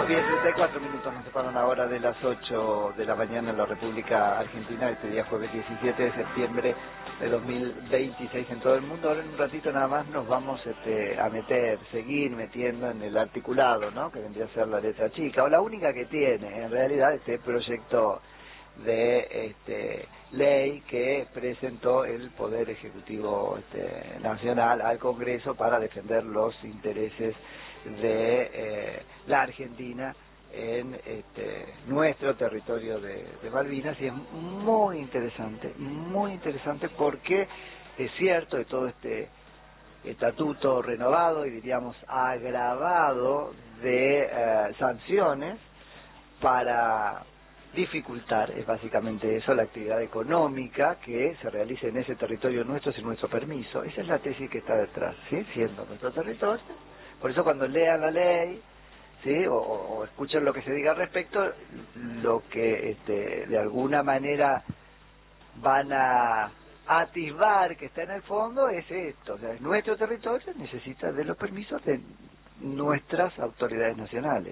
Bien, 34 minutos nos separan ahora de las 8 de la mañana en la República Argentina, este día jueves 17 de septiembre de 2026 en todo el mundo. Ahora en un ratito nada más nos vamos a seguir metiendo en el articulado, ¿no? Que vendría a ser la letra chica, o la única que tiene en realidad este proyecto de ley que presentó el Poder Ejecutivo Nacional al Congreso para defender los intereses de la Argentina en nuestro territorio de Malvinas. Y es muy interesante porque es cierto de todo este estatuto renovado y diríamos agravado de sanciones para dificultar, es básicamente eso, la actividad económica que se realice en ese territorio nuestro sin nuestro permiso. Esa es la tesis que está detrás, ¿sí? Siendo nuestro territorio. Por eso cuando lean la ley, ¿sí? o escuchen lo que se diga al respecto, lo que de alguna manera van a atisbar que está en el fondo es esto: o sea, nuestro territorio necesita de los permisos de nuestras autoridades nacionales.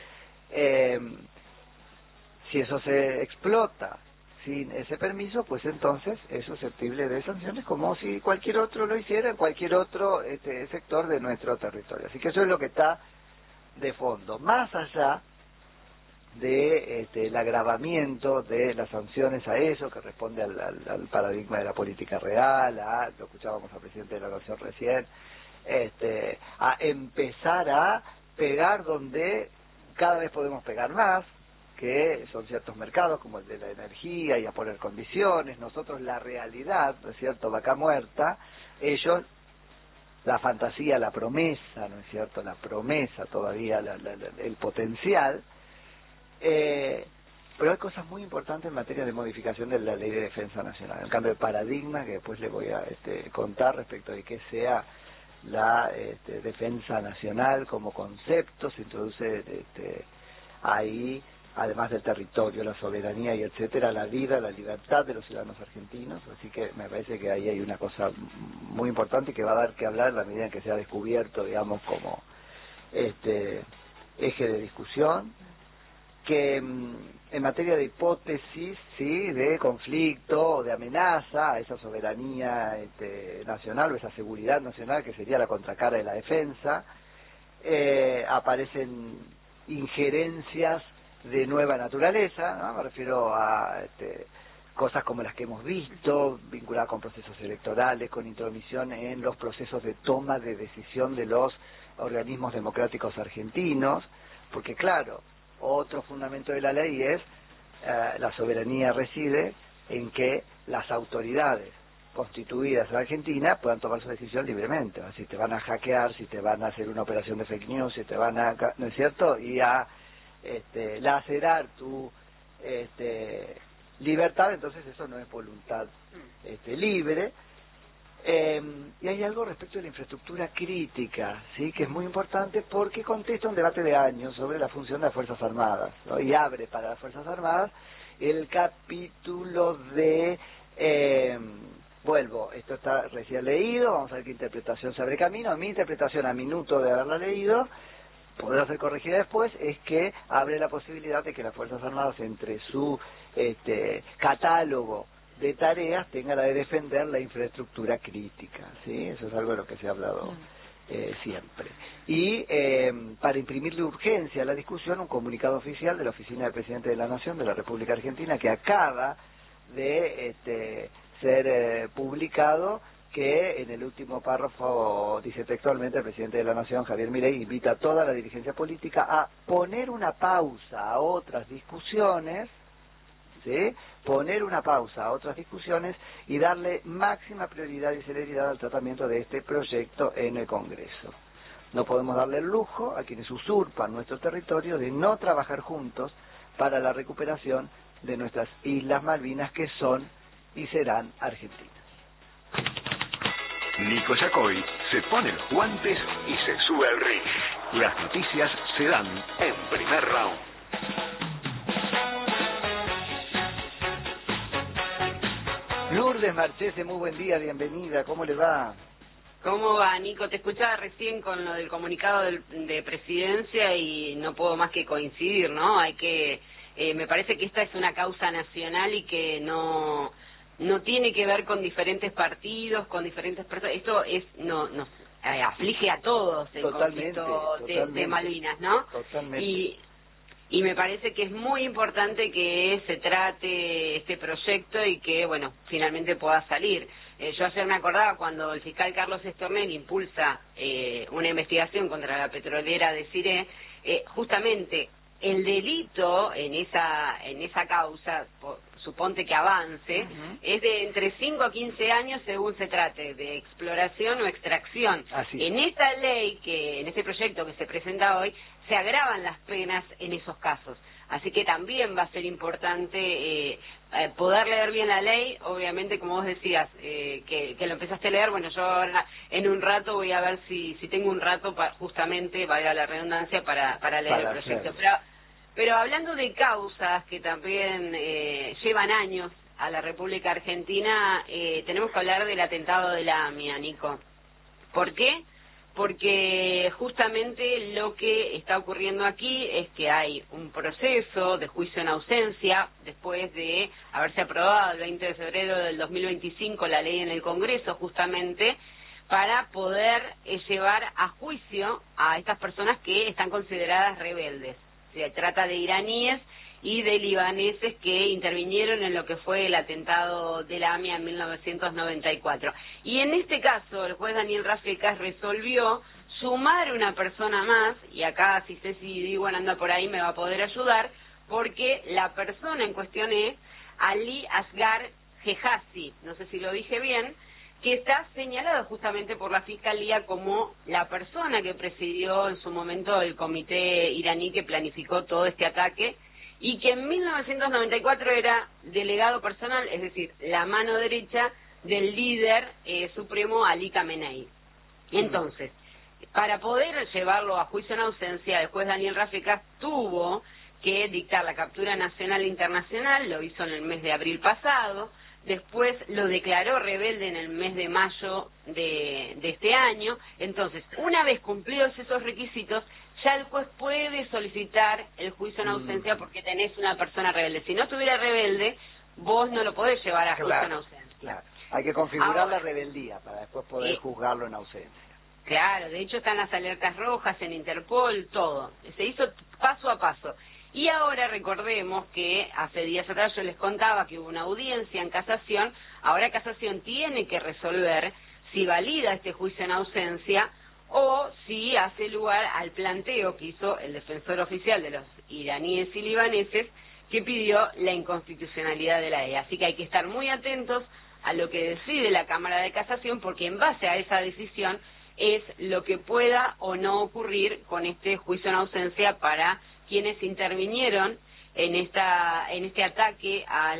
Si eso se explota sin ese permiso, pues entonces es susceptible de sanciones como si cualquier otro lo hiciera en cualquier otro sector de nuestro territorio. Así que eso es lo que está de fondo. Más allá de el agravamiento de las sanciones a eso, que responde al paradigma de la política real, lo escuchábamos al presidente de la Nación recién, a empezar a pegar donde cada vez podemos pegar más, que son ciertos mercados como el de la energía, y a poner condiciones. Nosotros la realidad, ¿no es cierto?, vaca muerta; ellos la fantasía, la promesa, ¿no es cierto?, la promesa todavía, el potencial. Pero hay cosas muy importantes en materia de modificación de la Ley de Defensa Nacional, el cambio de paradigma que después les voy a contar respecto de qué sea la defensa nacional como concepto. Se introduce ahí, además del territorio, la soberanía y etcétera, la vida, la libertad de los ciudadanos argentinos. Así que me parece que ahí hay una cosa muy importante y que va a dar que hablar en la medida en que sea descubierto, digamos, como eje de discusión. Que en materia de hipótesis, sí, de conflicto o de amenaza a esa soberanía nacional o esa seguridad nacional que sería la contracara de la defensa, aparecen injerencias de nueva naturaleza, ¿no? Me refiero a cosas como las que hemos visto, vinculadas con procesos electorales, con intromisión en los procesos de toma de decisión de los organismos democráticos argentinos, porque claro, otro fundamento de la ley es la soberanía reside en que las autoridades constituidas en Argentina puedan tomar su decisión libremente. Si te van a hackear, si te van a hacer una operación de fake news, si te van a, ¿no es cierto?, y a lacerar tu libertad, entonces eso no es voluntad libre. Y hay algo respecto de la infraestructura crítica, ¿sí?, que es muy importante porque contesta un debate de años sobre la función de las Fuerzas Armadas, ¿no? Y abre para las Fuerzas Armadas el capítulo de vuelvo, esto está recién leído, vamos a ver qué interpretación se abre camino. Mi interpretación a minuto de haberla leído, podrá ser corregida después, es que abre la posibilidad de que las Fuerzas Armadas, entre su catálogo de tareas, tenga la de defender la infraestructura crítica, ¿sí? Eso es algo de lo que se ha hablado siempre. Y para imprimirle urgencia a la discusión, un comunicado oficial de la Oficina del Presidente de la Nación de la República Argentina, que acaba de ser publicado, que en el último párrafo dice textualmente: el presidente de la Nación, Javier Milei, invita a toda la dirigencia política a poner una pausa a otras discusiones, ¿sí?, poner una pausa a otras discusiones y darle máxima prioridad y celeridad al tratamiento de este proyecto en el Congreso. No podemos darle el lujo a quienes usurpan nuestro territorio de no trabajar juntos para la recuperación de nuestras Islas Malvinas, que son y serán argentinas. Nico Yacoy se pone los guantes y se sube al ring. Las noticias se dan en primer round. Lourdes Marchese, muy buen día, bienvenida, ¿cómo le va? ¿Cómo va, Nico? Te escuchaba recién con lo del comunicado de Presidencia y no puedo más que coincidir, ¿no? Me parece que esta es una causa nacional y que no tiene que ver con diferentes partidos, con diferentes personas. Esto nos aflige a todos el conflicto de Malvinas, ¿no? Totalmente. Y me parece que es muy importante que se trate este proyecto y que, bueno, finalmente pueda salir. Yo ayer me acordaba cuando el fiscal Carlos Estornel impulsa una investigación contra la petrolera de Siré, justamente el delito en esa causa, suponte que avance, es de entre 5 a 15 años según se trate de exploración o extracción. En esta ley, en este proyecto que se presenta hoy, se agravan las penas en esos casos. Así que también va a ser importante poder leer bien la ley, obviamente, como vos decías, que lo empezaste a leer. Bueno, yo ahora en un rato voy a ver si tengo un rato justamente, valga la redundancia, para leer el proyecto. Pero hablando de causas que también llevan años a la República Argentina, tenemos que hablar del atentado de la AMIA, Nico. ¿Por qué? Porque justamente lo que está ocurriendo aquí es que hay un proceso de juicio en ausencia después de haberse aprobado el 20 de febrero del 2025 la ley en el Congreso, justamente para poder llevar a juicio a estas personas que están consideradas rebeldes. Se trata de iraníes y de libaneses que intervinieron en lo que fue el atentado de la AMIA en 1994. Y en este caso, el juez Daniel Rafecas resolvió sumar una persona más, y acá si Ceci Diwan anda por ahí me va a poder ayudar, porque la persona en cuestión es Ali Asghar Jejazi, no sé si lo dije bien, que está señalado justamente por la Fiscalía como la persona que presidió en su momento el comité iraní que planificó todo este ataque, y que en 1994 era delegado personal, es decir, la mano derecha del líder supremo Ali Khamenei. Entonces, para poder llevarlo a juicio en ausencia, el juez Daniel Rafecas tuvo que dictar la captura nacional e internacional, lo hizo en el mes de abril pasado, después lo declaró rebelde en el mes de mayo de este año. Entonces, una vez cumplidos esos requisitos, ya el juez puede solicitar el juicio en ausencia porque tenés una persona rebelde. Si no estuviera rebelde, vos no lo podés llevar a juicio en ausencia. Claro. Hay que configurar la rebeldía para después poder juzgarlo en ausencia. Claro, de hecho están las alertas rojas en Interpol, todo. Se hizo paso a paso. Y ahora recordemos que hace días atrás yo les contaba que hubo una audiencia en casación. Ahora casación tiene que resolver si valida este juicio en ausencia o si hace lugar al planteo que hizo el defensor oficial de los iraníes y libaneses, que pidió la inconstitucionalidad de la ley. Así que hay que estar muy atentos a lo que decide la Cámara de Casación, porque en base a esa decisión es lo que pueda o no ocurrir con este juicio en ausencia para quienes intervinieron en este ataque a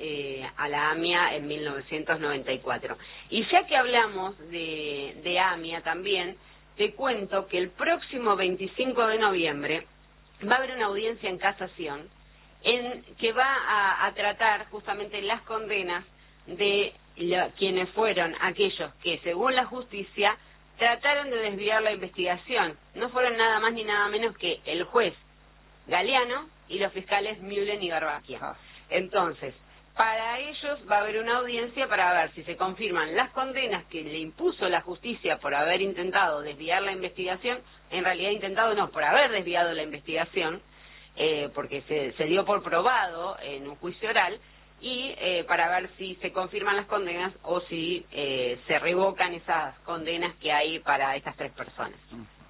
la AMIA en 1994. Y ya que hablamos de AMIA también, te cuento que el próximo 25 de noviembre va a haber una audiencia en casación en que va a tratar justamente las condenas de quienes fueron aquellos que, según la justicia, trataron de desviar la investigación. No fueron nada más ni nada menos que el juez Galeano y los fiscales Mühlen y Garbacia. Entonces, para ellos va a haber una audiencia para ver si se confirman las condenas que le impuso la justicia por haber intentado desviar la investigación, en realidad intentado no, por haber desviado la investigación, porque se dio por probado en un juicio oral, y para ver si se confirman las condenas o si se revocan esas condenas que hay para estas tres personas.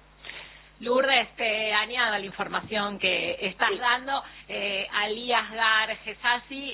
Lourdes, añado a la información que estás dando, Ali Asghar Jejazi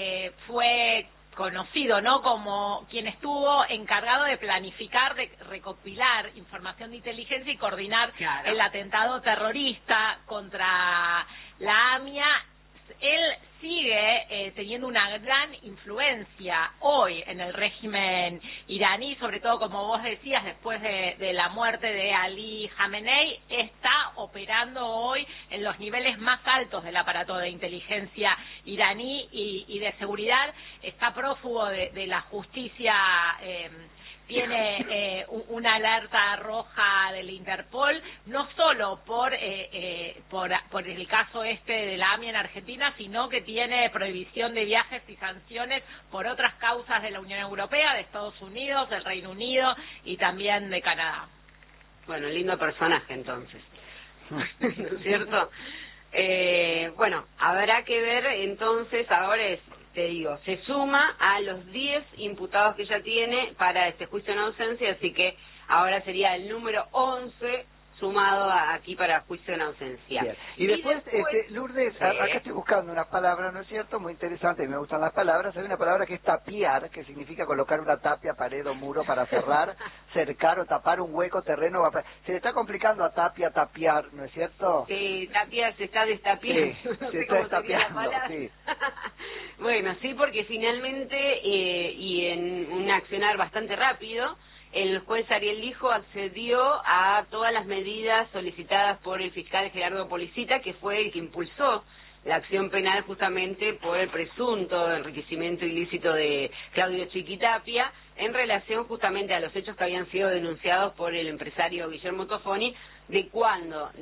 fue conocido, ¿no?, como quien estuvo encargado de planificar, de recopilar información de inteligencia y coordinar el atentado terrorista contra la AMIA. Él sigue teniendo una gran influencia hoy en el régimen iraní, sobre todo, como vos decías, después de la muerte de Ali Khamenei, está operando hoy en los niveles más altos del aparato de inteligencia iraní y de seguridad. Está prófugo de la justicia tiene una alerta roja del Interpol, no solo por el caso de la AMIA en Argentina, sino que tiene prohibición de viajes y sanciones por otras causas de la Unión Europea, de Estados Unidos, del Reino Unido y también de Canadá. Bueno, lindo personaje entonces, ¿no es cierto? Bueno, habrá que ver entonces, ahora te digo, se suma a los 10 imputados que ya tiene para este juicio en ausencia, así que ahora sería el número 11 sumado aquí para juicio en ausencia. Bien. Y después, Lourdes, sí. Acá estoy buscando una palabra, ¿no es cierto? Muy interesante, me gustan las palabras. Hay una palabra que es tapiar, que significa colocar una tapia, pared o muro para cerrar, cercar o tapar un hueco, terreno. Se le está complicando a tapia, tapiar, ¿no es cierto? Sí, tapia se está destapiando. Sí, no se sé está cómo sería la destapiando, palabra. sí. Bueno, sí, porque finalmente, y en un accionar bastante rápido, el juez Ariel Lijo accedió a todas las medidas solicitadas por el fiscal Gerardo Policita, que fue el que impulsó la acción penal justamente por el presunto enriquecimiento ilícito de Claudio Chiquitapia en relación justamente a los hechos que habían sido denunciados por el empresario Guillermo Tofoni, de cuando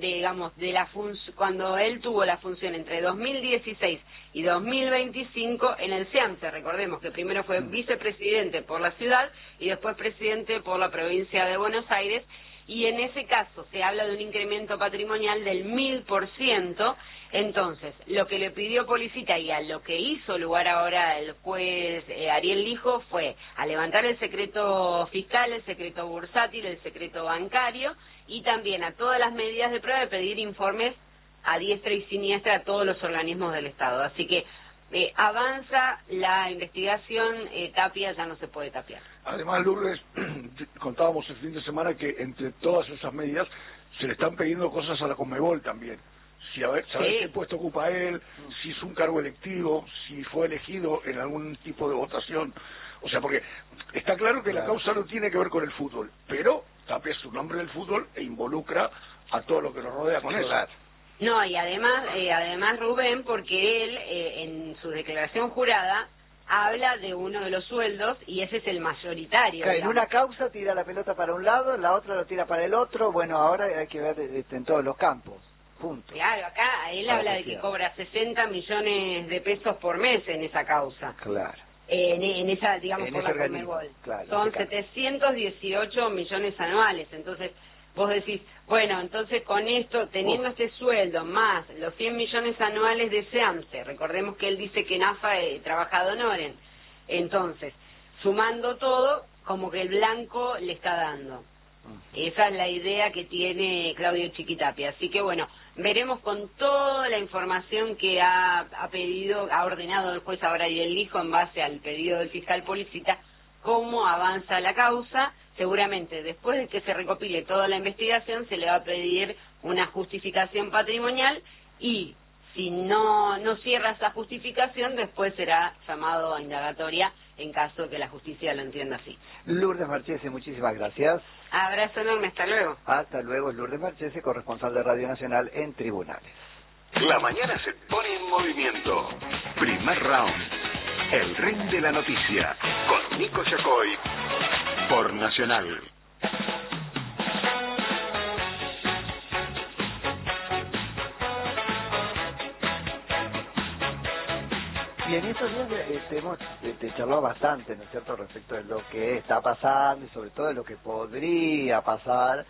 él tuvo la función entre 2016 y 2025 en el SEAMSE. Recordemos que primero fue vicepresidente por la ciudad y después presidente por la provincia de Buenos Aires, y en ese caso se habla de un incremento patrimonial del 1000%. Entonces, lo que le pidió Policita y a lo que hizo lugar ahora el juez Ariel Lijo fue a levantar el secreto fiscal, el secreto bursátil, el secreto bancario, y también a todas las medidas de prueba de pedir informes a diestra y siniestra a todos los organismos del Estado. Así que avanza la investigación, Tapia ya no se puede tapiar. Además, Lourdes, contábamos el fin de semana que entre todas esas medidas se le están pidiendo cosas a la Conmebol también. Saber qué puesto ocupa él, si es un cargo electivo, si fue elegido en algún tipo de votación. O sea, porque está claro que la causa no tiene que ver con el fútbol, pero Tapia es un hombre del fútbol e involucra a todo lo que lo rodea con eso. No, y además Rubén, porque él en su declaración jurada habla de uno de los sueldos y ese es el mayoritario. En una causa tira la pelota para un lado, la otra lo tira para el otro. Bueno, ahora hay que ver en todos los campos. Punto. Claro, acá él habla de que cobra 60 millones de pesos por mes en esa causa. Claro. En esa, digamos, en por la Conmebol. Claro, son 718 millones anuales. Entonces, vos decís, bueno, entonces con esto, teniendo este sueldo, más los 100 millones anuales de SEAMSE, recordemos que él dice que en AFA trabaja ad honorem, entonces, sumando todo, como que el blanco le está dando. Esa es la idea que tiene Claudio Chiquitapia. Así que bueno, veremos con toda la información que ha ordenado el juez ahora y el Lijo en base al pedido del fiscal Policita, cómo avanza la causa. Seguramente después de que se recopile toda la investigación se le va a pedir una justificación patrimonial y si no cierra esa justificación después será llamado a indagatoria en caso de que la justicia lo entienda así. Lourdes Marchese, muchísimas gracias. Abrazo enorme, hasta luego. Hasta luego, Lourdes Marchese, corresponsal de Radio Nacional en Tribunales. La mañana se pone en movimiento. Primer round. El ring de la noticia. Con Nico Yacoy. Por Nacional. Y en estos días hemos charlado bastante, ¿no es cierto?, respecto de lo que está pasando y sobre todo de lo que podría pasar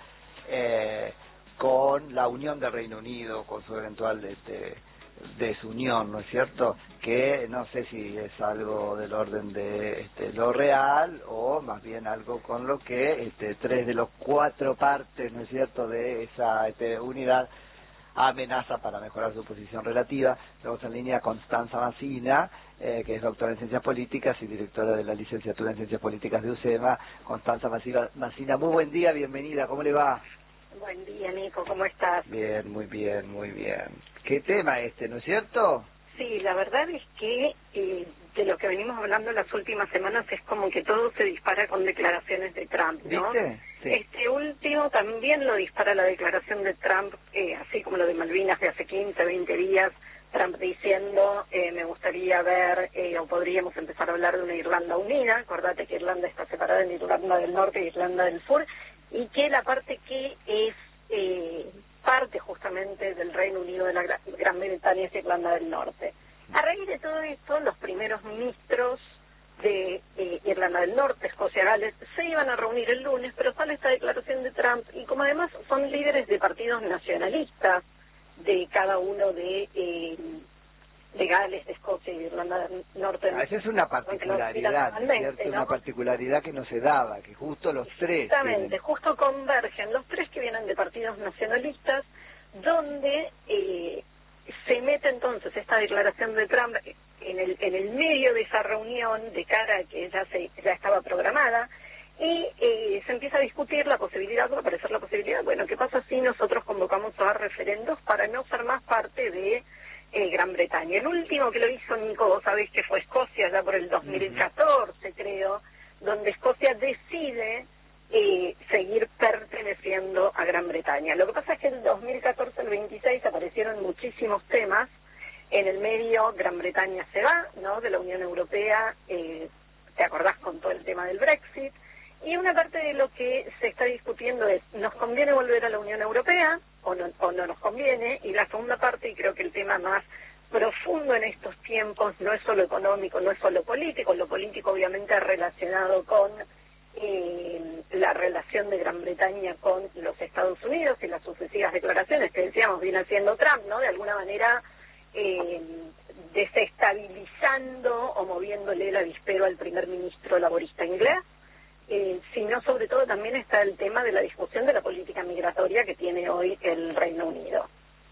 con la unión del Reino Unido, con su eventual desunión, ¿no es cierto?, que no sé si es algo del orden de lo real o más bien algo con lo que 3 de los 4 partes, ¿no es cierto?, de esa unidad amenaza para mejorar su posición relativa. Luego en línea Constanza Massina, que es doctora en Ciencias Políticas y directora de la licenciatura en Ciencias Políticas de UCEMA. Constanza Massina, muy buen día, bienvenida, ¿cómo le va? Buen día, Nico, ¿cómo estás? Bien, muy bien, muy bien. ¿Qué tema ¿no es cierto? Sí, la verdad es que de lo que venimos hablando las últimas semanas es como que todo se dispara con declaraciones de Trump, ¿no? ¿Viste? Sí. Este último también lo dispara la declaración de Trump, así como lo de Malvinas de hace 15, 20 días, Trump diciendo me gustaría ver o podríamos empezar a hablar de una Irlanda unida. Acordate que Irlanda está separada en Irlanda del Norte e Irlanda del Sur, y que la parte que es parte justamente del Reino Unido de la Gran Bretaña es Irlanda del Norte. A raíz de todo esto, los primeros ministros de Irlanda del Norte, Escocia, Gales, se iban a reunir el lunes, pero sale esta declaración de Trump, y como además son líderes de partidos nacionalistas de cada uno de Gales, de Escocia y de Irlanda del Norte. Esa es una particularidad, ¿cierto? ¿no? Una particularidad que no se daba, que justo los tres... Exactamente, justo convergen los tres que vienen de partidos nacionalistas, donde se mete entonces esta declaración de Trump en el medio de esa reunión de cara a que ya estaba programada, y se empieza a discutir la posibilidad, va a aparecer la posibilidad, bueno, ¿qué pasa si nosotros convocamos a referendos para no ser más parte de Gran Bretaña? El último que lo hizo, Nico, vos sabés que fue Escocia, ya por el 2014, creo, donde Escocia decide seguir perteneciendo a Gran Bretaña. Lo que pasa es que en el 2014, el 26, aparecieron muchísimos temas. En el medio, Gran Bretaña se va, ¿no?, de la Unión Europea, te acordás, con todo el tema del Brexit, y una parte de lo que se está discutiendo es, ¿nos conviene volver a la Unión Europea o no nos conviene? Y la segunda parte, y creo que el tema más profundo en estos tiempos, no es solo económico, no es solo político, lo político obviamente relacionado con la relación de Gran Bretaña con los Estados Unidos y las sucesivas declaraciones que decíamos viene haciendo Trump, ¿no?, de alguna manera desestabilizando o moviéndole el avispero al primer ministro laborista inglés, sino sobre todo también está el tema de la discusión de la política migratoria que tiene hoy el Reino Unido.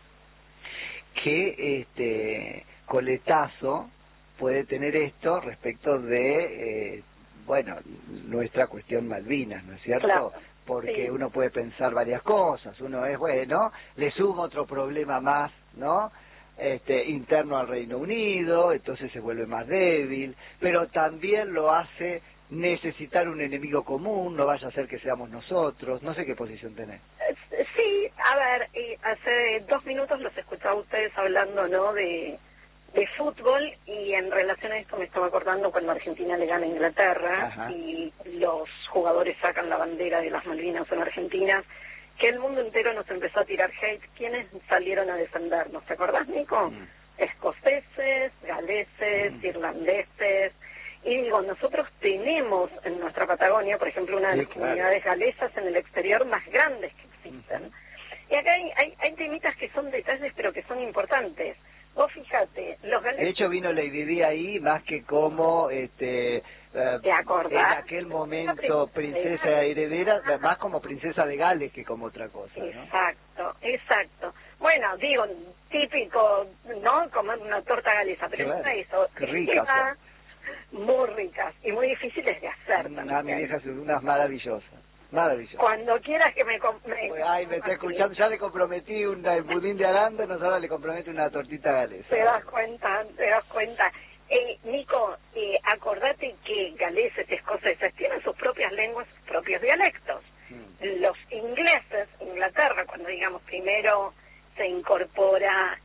¿Qué coletazo puede tener esto respecto de nuestra cuestión Malvinas, ¿no es cierto? Claro, porque sí. Uno puede pensar varias cosas. Uno es, bueno, le sumo otro problema más, ¿no?, interno al Reino Unido, entonces se vuelve más débil, pero también lo hace necesitar un enemigo común, no vaya a ser que seamos nosotros. No sé qué posición tenés. Sí, a ver, hace 2 minutos los escuchaba a ustedes hablando, ¿no?, de fútbol, y en relación a esto me estaba acordando cuando Argentina le gana a Inglaterra. Ajá. Y los jugadores sacan la bandera de las Malvinas en Argentina, que el mundo entero nos empezó a tirar hate. ¿Quiénes salieron a defendernos? ¿Te acordás, Nico? Escoceses, galeses, irlandeses. Y digo, nosotros tenemos en nuestra Patagonia, por ejemplo, una de las comunidades galesas en el exterior más grandes que existen. Y acá hay temitas que son detalles, pero que son importantes. Vos fíjate, los galeses... De hecho vino Lady Di ahí más que como, ¿te acordás? En aquel momento princesa heredera, más como princesa de Gales que como otra cosa, ¿no? Exacto. Bueno, digo, típico, ¿no?, comer una torta galesa, pero no es eso. Qué rica, muy ricas y muy difíciles de hacer. Mi vieja son unas maravillosas. Maravilloso. Cuando quieras que me Ay, me está escuchando, ya le comprometí un budín de arándanos, ahora le comprometo una tortita galesa. Te das cuenta. Nico, acordate que galeses, escoceses tienen sus propias lenguas, sus propios dialectos. Los ingleses, Inglaterra, cuando digamos primero se incorpora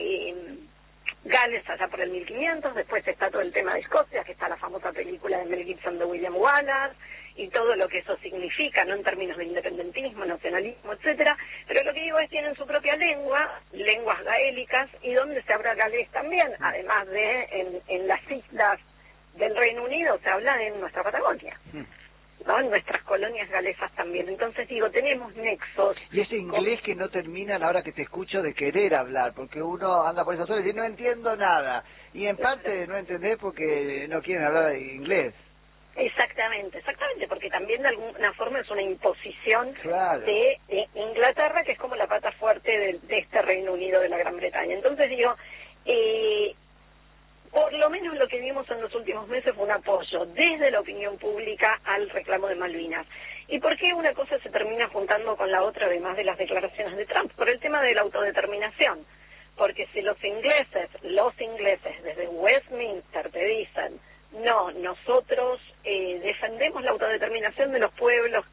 Gales allá por el 1500, después está todo el tema de Escocia, que está la famosa película de Mel Gibson de William Wallace, y todo lo que eso significa, no en términos de independentismo, nacionalismo, etcétera, pero lo que digo es tienen su propia lengua, lenguas gaélicas, y donde se habla galés también, además de en las islas del Reino Unido se habla en nuestra Patagonia, ¿no?, en nuestras colonias galesas también. Entonces digo, tenemos nexos. Y ese inglés que no termina a la hora que te escucho de querer hablar, porque uno anda por esas horas y dice, no entiendo nada, y en parte no entendés porque no quieren hablar inglés. Exactamente, porque también de alguna forma es una imposición de Inglaterra, que es como la pata fuerte de este Reino Unido de la Gran Bretaña. Entonces digo, por lo menos lo que vimos en los últimos meses fue un apoyo desde la opinión pública al reclamo de Malvinas. ¿Y por qué una cosa se termina juntando con la otra, además de las declaraciones de Trump? Por el tema de la autodeterminación. Porque si los ingleses desde Westminster te dicen, no, nosotros defendemos la autodeterminación de los pueblos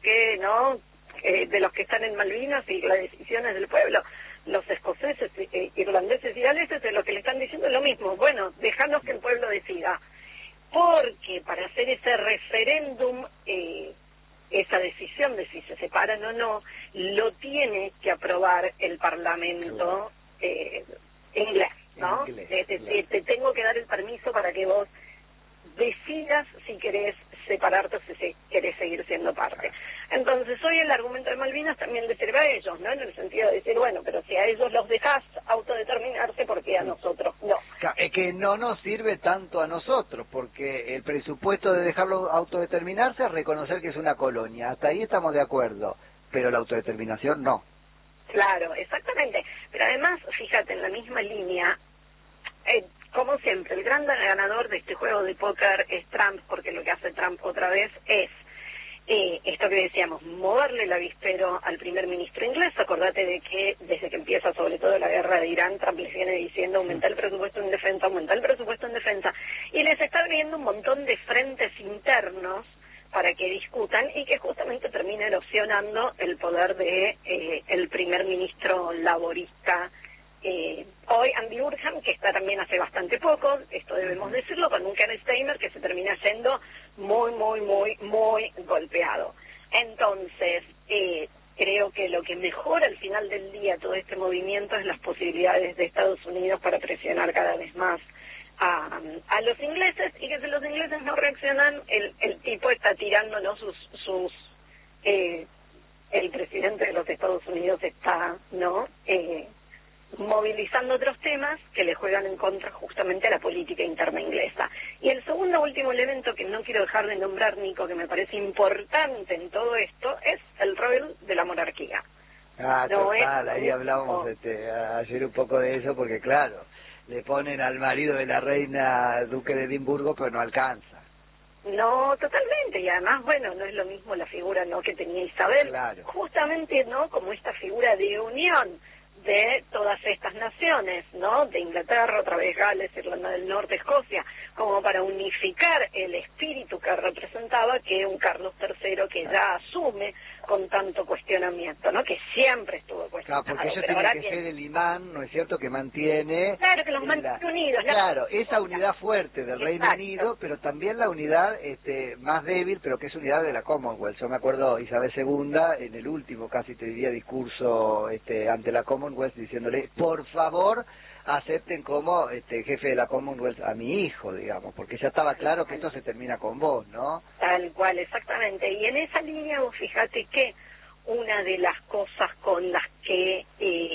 de los que están en Malvinas y las decisiones del pueblo, los escoceses, irlandeses ingleses lo que le están diciendo es lo mismo. Bueno, déjanos que el pueblo decida. Porque para hacer ese referéndum, esa decisión de si se separan o no, lo tiene que aprobar el Parlamento inglés, ¿no? Te tengo que dar el permiso para que vos decidas si querés separarte o si querés seguir siendo parte. Entonces hoy el argumento de Malvinas también le sirve a ellos, ¿no? En el sentido de decir, bueno, pero si a ellos los dejás autodeterminarse, ¿por qué a nosotros no? Es que no nos sirve tanto a nosotros, porque el presupuesto de dejarlo autodeterminarse es reconocer que es una colonia. Hasta ahí estamos de acuerdo, pero la autodeterminación no. Claro, exactamente. Pero además, fíjate, en la misma línea, como siempre, el gran ganador de este juego de póker es Trump, porque lo que hace Trump otra vez es esto que decíamos, moverle el avispero al primer ministro inglés. Acordate de que desde que empieza sobre todo la guerra de Irán, Trump les viene diciendo aumentar el presupuesto en defensa, aumentar el presupuesto en defensa, y les está abriendo un montón de frentes internos para que discutan y que justamente termine erosionando el poder de el primer ministro laborista. Hoy Andy Burnham, que está también hace bastante poco, esto debemos decirlo, con un Keir Starmer que se termina yendo muy golpeado. Entonces, creo que lo que mejora al final del día todo este movimiento es las posibilidades de Estados Unidos para presionar cada vez más a los ingleses, y que si los ingleses no reaccionan, el tipo está tirando, ¿no? El presidente de los Estados Unidos está, ¿no? Movilizando otros temas que le juegan en contra justamente a la política interna inglesa. Y el segundo último elemento que no quiero dejar de nombrar, Nico, que me parece importante en todo esto, es el rol de la monarquía. Total, ahí hablábamos ayer un poco de eso, porque claro, le ponen al marido de la reina duque de Edimburgo, pero no alcanza. No, totalmente, y además, bueno, no es lo mismo la figura, ¿no?, que tenía Isabel, claro, justamente, ¿no?, como esta figura de unión de todas estas naciones, ¿no?, de Inglaterra, otra vez Gales, Irlanda del Norte, Escocia, como para unificar el espíritu que representaba que un Carlos III que ya asume con tanto cuestionamiento, ¿no?, que siempre estuvo cuestionado. Claro, porque ellos tienen que ser el imán, ¿no es cierto?, que mantiene... Claro, que los mantiene unidos. Claro, esa unidad fuerte del Reino Unido, pero también la unidad más débil, pero que es unidad de la Commonwealth. Yo me acuerdo Isabel II, en el último, casi te diría, discurso ante la Commonwealth, diciéndole, por favor, acepten como jefe de la Commonwealth a mi hijo, digamos, porque ya estaba claro que esto se termina con vos, ¿no? Tal cual, exactamente. Y en esa línea, vos fíjate que una de las cosas con las que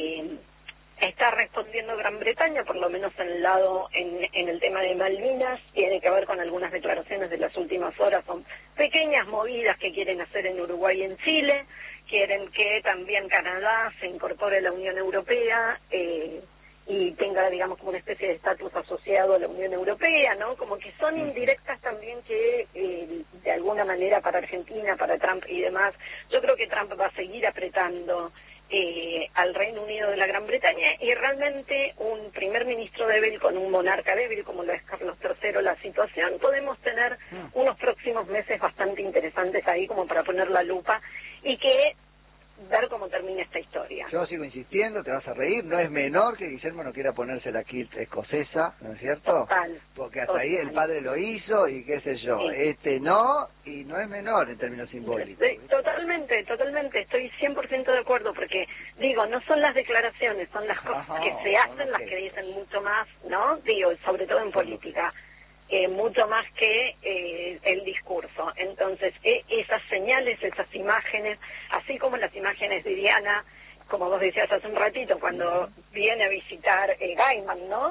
está respondiendo Gran Bretaña, por lo menos en el tema de Malvinas, tiene que ver con algunas declaraciones de las últimas horas. Son pequeñas movidas que quieren hacer en Uruguay y en Chile, quieren que también Canadá se incorpore a la Unión Europea y tenga, digamos, como una especie de estatus asociado a la Unión Europea, ¿no? Como que son indirectas también que, de alguna manera, para Argentina, para Trump y demás, yo creo que Trump va a seguir apretando al Reino Unido de la Gran Bretaña, y realmente un primer ministro débil con un monarca débil como lo es Carlos III, la situación, podemos tener unos próximos meses bastante interesantes ahí como para poner la lupa y que ver cómo termina esta historia. Yo sigo insistiendo, te vas a reír, no es menor que Guillermo no quiera ponerse la kilt escocesa, ¿no es cierto? Total. Porque hasta ahí el padre lo hizo y qué sé yo, no, y no es menor en términos simbólicos. Totalmente, estoy 100% de acuerdo, porque digo, no son las declaraciones, son las cosas que se hacen las que dicen mucho más, ¿no? Digo, sobre todo en política. Mucho más que el discurso. Entonces, esas señales, esas imágenes, así como las imágenes de Diana, como vos decías hace un ratito, cuando viene a visitar Gaiman, ¿no?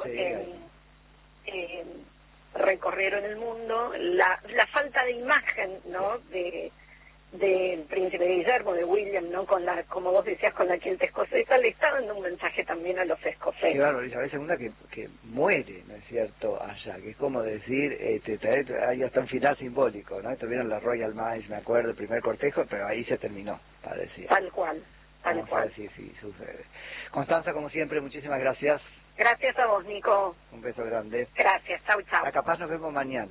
Sí, recorrieron el mundo, la falta de imagen, ¿no?, del príncipe Guillermo, de William, ¿no?, como vos decías, con la kilt escocesa, le está dando un mensaje también a los escoceses. Claro, Isabel II que muere, ¿no es cierto?, allá, que es como decir, hay hasta un final simbólico, ¿no? Tuvieron la Royal Mile, me acuerdo, el primer cortejo, pero ahí se terminó, parecía. Tal cual. Sí, sucede. Constanza, como siempre, muchísimas gracias. Gracias a vos, Nico. Un beso grande. Gracias, chau. Capaz nos vemos mañana.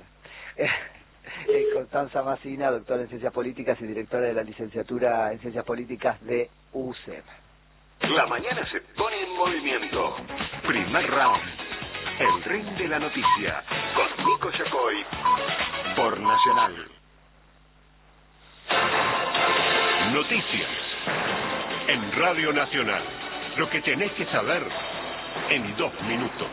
Constanza Massina, doctora en Ciencias Políticas y directora de la licenciatura en Ciencias Políticas de UCEM. La mañana se pone en movimiento. Primer Round, el ring de la noticia, con Nico Yacoy, por Nacional. Noticias en Radio Nacional. Lo que tenés que saber en 2 minutos.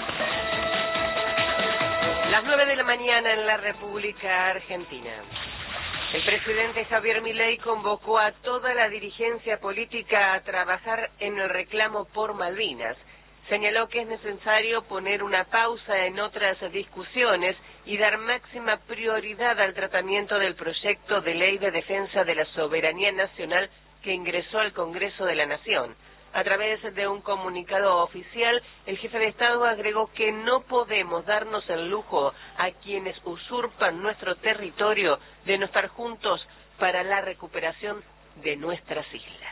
Las 9 de la mañana en la República Argentina. El presidente Javier Milei convocó a toda la dirigencia política a trabajar en el reclamo por Malvinas. Señaló que es necesario poner una pausa en otras discusiones y dar máxima prioridad al tratamiento del proyecto de ley de defensa de la soberanía nacional que ingresó al Congreso de la Nación. A través de un comunicado oficial, el jefe de Estado agregó que no podemos darnos el lujo a quienes usurpan nuestro territorio de no estar juntos para la recuperación de nuestras islas.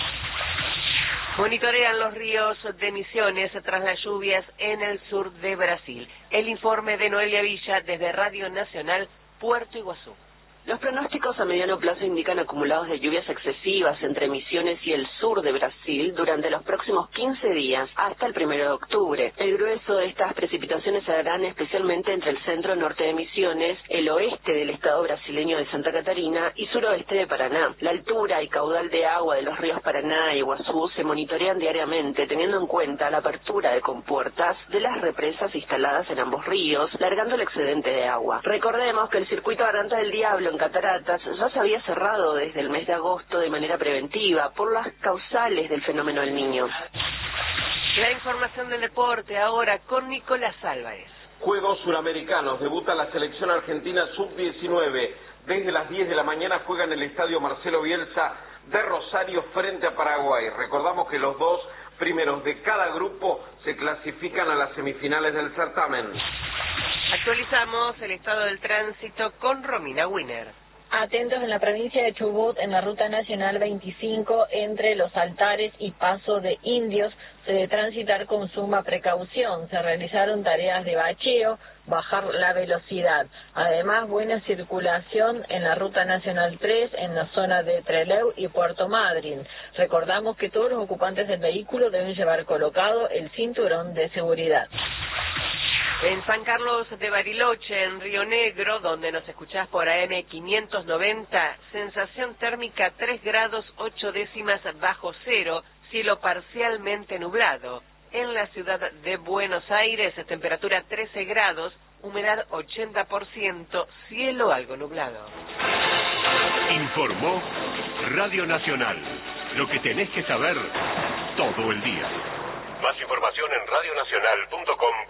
Monitorean los ríos de Misiones tras las lluvias en el sur de Brasil. El informe de Noelia Villa desde Radio Nacional, Puerto Iguazú. Los pronósticos a mediano plazo indican acumulados de lluvias excesivas entre Misiones y el sur de Brasil durante los próximos 15 días hasta el 1 de octubre. El grueso de estas precipitaciones se darán especialmente entre el centro-norte de Misiones, el oeste del estado brasileño de Santa Catarina y suroeste de Paraná. La altura y caudal de agua de los ríos Paraná e Iguazú se monitorean diariamente, teniendo en cuenta la apertura de compuertas de las represas instaladas en ambos ríos, largando el excedente de agua. Recordemos que el circuito Garganta del Diablo en Cataratas ya se había cerrado desde el mes de agosto de manera preventiva por las causales del fenómeno del Niño. La información del deporte ahora con Nicolás Álvarez. Juegos Suramericanos, debuta la selección argentina sub-19. Desde las 10 de la mañana juega en el estadio Marcelo Bielsa de Rosario frente a Paraguay. Recordamos que los 2 primeros de cada grupo se clasifican a las semifinales del certamen. Actualizamos el estado del tránsito con Romina Winner. Atentos en la provincia de Chubut, en la ruta nacional 25, entre Los Altares y Paso de Indios, se debe transitar con suma precaución. Se realizaron tareas de bacheo, bajar la velocidad. Además, buena circulación en la ruta nacional 3, en la zona de Trelew y Puerto Madryn. Recordamos que todos los ocupantes del vehículo deben llevar colocado el cinturón de seguridad. En San Carlos de Bariloche, en Río Negro, donde nos escuchás por AM 590, sensación térmica 3 grados 8 décimas bajo cero, cielo parcialmente nublado. En la ciudad de Buenos Aires, temperatura 13 grados, humedad 80%, cielo algo nublado. Informó Radio Nacional. Lo que tenés que saber todo el día. Más información en radionacional.com.